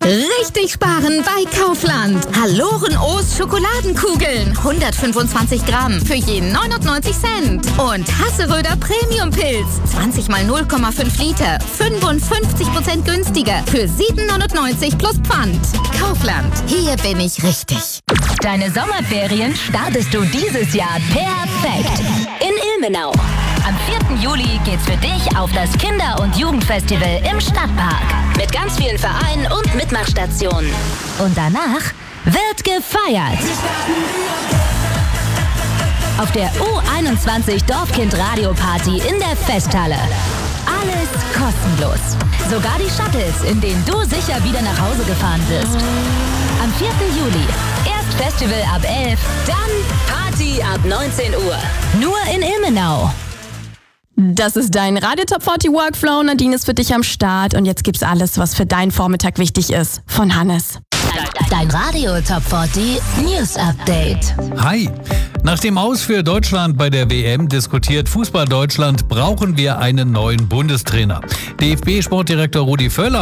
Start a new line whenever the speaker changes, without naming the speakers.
Richtig sparen bei Kaufland. Halloren-O's Schokoladenkugeln. 125 Gramm für jeden 99 Cent. Und Hasseröder Premium-Pilz. 20 mal 0,5 Liter. 55% günstiger. Für 7,99 plus Pfand. Kaufland. Hier bin ich richtig.
Deine Sommerferien startest du dieses Jahr perfekt. In Ilmenau. Am 4. Juli geht's für dich auf das Kinder- und Jugendfestival im Stadtpark. Mit ganz vielen Vereinen und Mitmachstationen. Und danach wird gefeiert. Auf der U21 Dorfkind-Radio-Party in der Festhalle. Alles kostenlos. Sogar die Shuttles, in denen du sicher wieder nach Hause gefahren wirst. Am 4. Juli. Erst Festival ab 11, dann Party ab 19 Uhr. Nur in Ilmenau.
Das ist dein Radio Top 40 Workflow. Nadine ist für dich am Start und jetzt gibt's alles, was für deinen Vormittag wichtig ist, von Hannes.
Dein Radio Top 40 News Update.
Hi! Nach dem Aus für Deutschland bei der WM diskutiert Fußball Deutschland, brauchen wir einen neuen Bundestrainer. DFB-Sportdirektor Rudi Völler